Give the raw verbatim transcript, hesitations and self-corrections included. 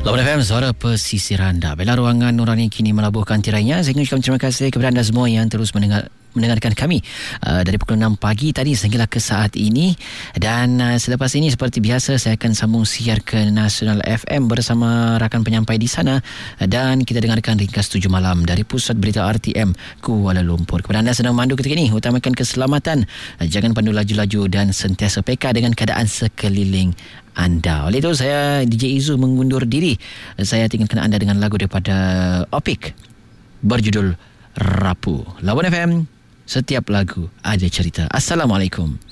Lawan F M, suara pesisir anda. Bela ruangan nurani kini melabuhkan tirainya. Saya ingin terima kasih kepada anda semua yang terus mendengar mendengarkan kami uh, dari pukul enam pagi tadi sehinggalah ke saat ini. Dan uh, selepas ini seperti biasa saya akan sambung siar ke Nasional F M bersama rakan penyampai di sana, dan kita dengarkan ringkas tujuh malam dari Pusat Berita R T M Kuala Lumpur. Kepada anda sedang memandu ketika ini, utamakan keselamatan, uh, jangan pandu laju-laju dan sentiasa peka dengan keadaan sekeliling anda. Oleh itu saya D J Izu mengundur diri. Saya tinggalkan anda dengan lagu daripada Opik berjudul Rapu. Lawan F M, setiap lagu ada cerita. Assalamualaikum.